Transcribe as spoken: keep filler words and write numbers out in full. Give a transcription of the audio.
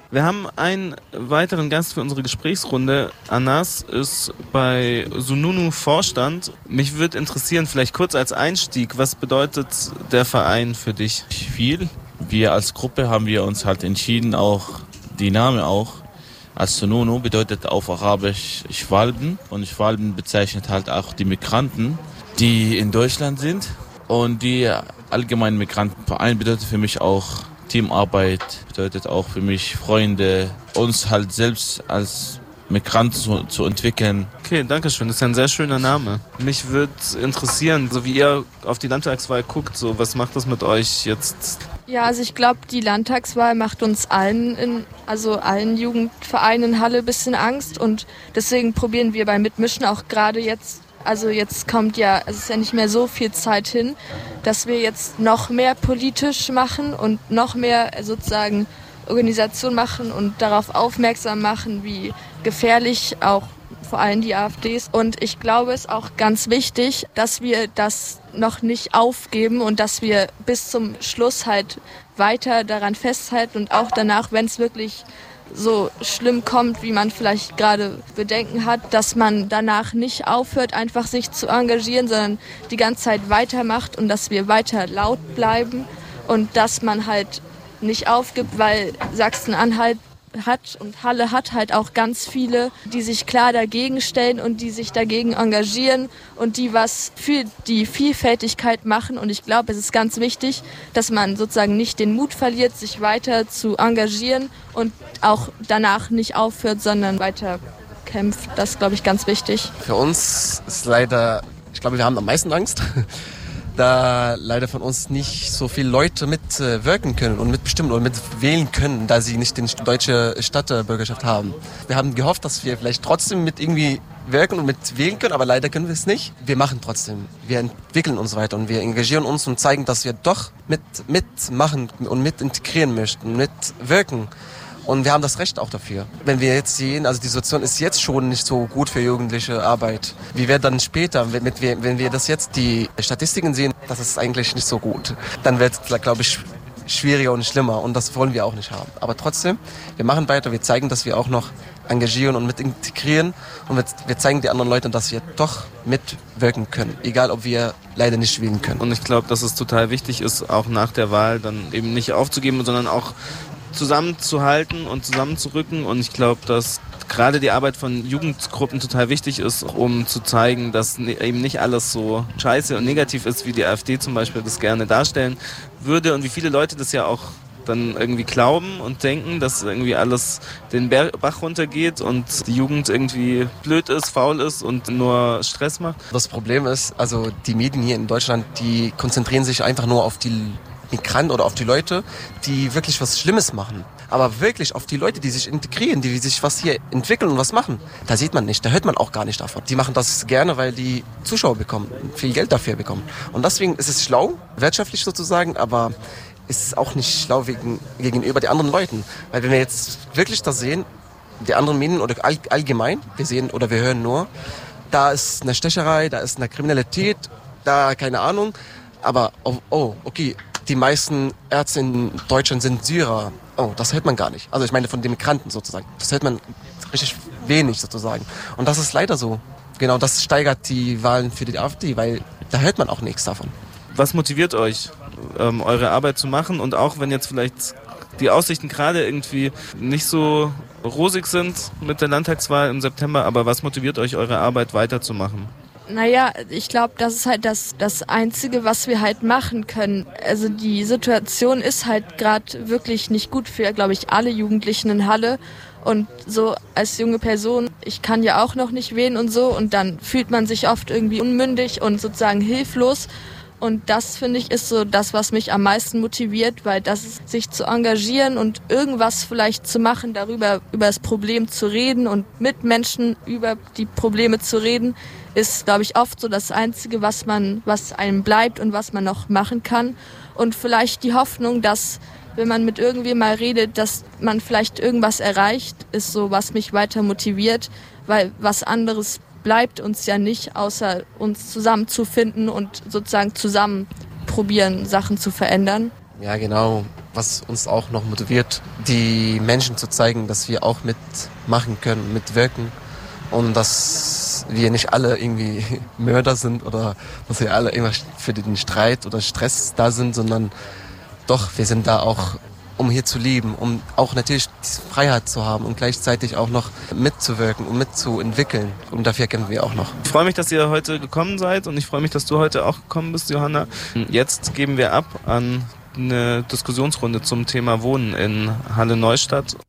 Wir haben einen weiteren Gast für unsere Gesprächsrunde. Anas ist bei Sununu Vorstand. Mich würde interessieren, vielleicht kurz als Einstieg, was bedeutet der Verein für dich? Viel. Wir als Gruppe haben wir uns halt entschieden, auch die Name auch, als Sununu bedeutet auf Arabisch Schwalben. Und Schwalben bezeichnet halt auch die Migranten, die in Deutschland sind. Und die allgemeinen Migrantenverein bedeutet für mich auch Teamarbeit, bedeutet auch für mich Freunde, uns halt selbst als Migranten zu, zu entwickeln. Okay, danke schön. Das ist ja ein sehr schöner Name. Mich würde interessieren, so wie ihr auf die Landtagswahl guckt, so was macht das mit euch jetzt? Ja, also ich glaube, die Landtagswahl macht uns allen, in, also allen Jugendvereinen in Halle ein bisschen Angst und deswegen probieren wir beim Mitmischen auch gerade jetzt. Also jetzt kommt ja, es ist ja nicht mehr so viel Zeit hin, dass wir jetzt noch mehr politisch machen und noch mehr sozusagen Organisation machen und darauf aufmerksam machen, wie gefährlich auch vor allem die AfDs. Und ich glaube, es ist auch ganz wichtig, dass wir das noch nicht aufgeben und dass wir bis zum Schluss halt weiter daran festhalten und auch danach, wenn es wirklich so schlimm kommt, wie man vielleicht gerade Bedenken hat, dass man danach nicht aufhört, einfach sich zu engagieren, sondern die ganze Zeit weitermacht und dass wir weiter laut bleiben und dass man halt nicht aufgibt, weil Sachsen-Anhalt hat und Halle hat halt auch ganz viele, die sich klar dagegen stellen und die sich dagegen engagieren und die was für die Vielfältigkeit machen. Und ich glaube, es ist ganz wichtig, dass man sozusagen nicht den Mut verliert, sich weiter zu engagieren und auch danach nicht aufhört, sondern weiter kämpft. Das ist, glaube ich, ganz wichtig. Für uns ist leider, ich glaube, wir haben am meisten Angst, da leider von uns nicht so viele Leute mitwirken können und mitbestimmen oder mitwählen können, da sie nicht die deutsche Staatsbürgerschaft haben. Wir haben gehofft, dass wir vielleicht trotzdem mit irgendwie wirken und mitwählen können, aber leider können wir es nicht. Wir machen trotzdem. Wir entwickeln uns weiter und wir engagieren uns und zeigen, dass wir doch mit mitmachen und mit integrieren möchten, mitwirken. Und wir haben das Recht auch dafür. Wenn wir jetzt sehen, also die Situation ist jetzt schon nicht so gut für jugendliche Arbeit. Wie wird dann später, wenn wir, wenn wir das jetzt die Statistiken sehen, das ist eigentlich nicht so gut. Dann wird es, glaube ich, schwieriger und schlimmer und das wollen wir auch nicht haben. Aber trotzdem, wir machen weiter, wir zeigen, dass wir auch noch engagieren und mit integrieren und wir, wir zeigen den anderen Leuten, dass wir doch mitwirken können, egal ob wir leider nicht wählen können. Und ich glaube, dass es total wichtig ist, auch nach der Wahl dann eben nicht aufzugeben, sondern auch zusammenzuhalten und zusammenzurücken. Und ich glaube, dass gerade die Arbeit von Jugendgruppen total wichtig ist, um zu zeigen, dass eben nicht alles so scheiße und negativ ist, wie die AfD zum Beispiel das gerne darstellen würde und wie viele Leute das ja auch dann irgendwie glauben und denken, dass irgendwie alles den Bach runtergeht und die Jugend irgendwie blöd ist, faul ist und nur Stress macht. Das Problem ist, also die Medien hier in Deutschland, die konzentrieren sich einfach nur auf die Migranten oder auf die Leute, die wirklich was Schlimmes machen. Aber wirklich auf die Leute, die sich integrieren, die sich was hier entwickeln und was machen, da sieht man nicht, da hört man auch gar nicht davon. Die machen das gerne, weil die Zuschauer bekommen, viel Geld dafür bekommen. Und deswegen ist es schlau, wirtschaftlich sozusagen, aber es ist auch nicht schlau wegen, gegenüber den anderen Leuten. Weil wenn wir jetzt wirklich das sehen, die anderen Medien oder all, allgemein, wir sehen oder wir hören nur, da ist eine Stecherei, da ist eine Kriminalität, da keine Ahnung, aber oh, oh okay, die meisten Ärzte in Deutschland sind Syrer. Oh, das hört man gar nicht. Also ich meine von den Migranten sozusagen. Das hört man richtig wenig sozusagen. Und das ist leider so. Genau, das steigert die Wahlen für die AfD, weil da hört man auch nichts davon. Was motiviert euch, ähm, eure Arbeit zu machen? Und auch wenn jetzt vielleicht die Aussichten gerade irgendwie nicht so rosig sind mit der Landtagswahl im September, aber was motiviert euch, eure Arbeit weiterzumachen? Naja, ich glaube, das ist halt das, das Einzige, was wir halt machen können. Also die Situation ist halt gerade wirklich nicht gut für, glaube ich, alle Jugendlichen in Halle. Und so als junge Person, ich kann ja auch noch nicht wählen und so. Und dann fühlt man sich oft irgendwie unmündig und sozusagen hilflos. Und das, finde ich, ist so das, was mich am meisten motiviert, weil das ist, sich zu engagieren und irgendwas vielleicht zu machen, darüber, über das Problem zu reden und mit Menschen über die Probleme zu reden, ist, glaube ich, oft so das Einzige, was man, was einem bleibt und was man noch machen kann. Und vielleicht die Hoffnung, dass, wenn man mit irgendwem mal redet, dass man vielleicht irgendwas erreicht, ist so, was mich weiter motiviert, weil was anderes bleibt uns ja nicht, außer uns zusammenzufinden und sozusagen zusammen probieren, Sachen zu verändern. Ja, genau. was uns auch noch motiviert, die Menschen zu zeigen, dass wir auch mitmachen können, mitwirken und dass wir nicht alle irgendwie Mörder sind oder dass wir alle immer für den Streit oder Stress da sind, sondern doch, wir sind da auch, um hier zu leben, um auch natürlich die Freiheit zu haben und gleichzeitig auch noch mitzuwirken und mitzuentwickeln. Und dafür kämpfen wir auch noch. Ich freue mich, dass ihr heute gekommen seid und ich freue mich, dass du heute auch gekommen bist, Johanna. Jetzt geben wir ab an eine Diskussionsrunde zum Thema Wohnen in Halle Neustadt.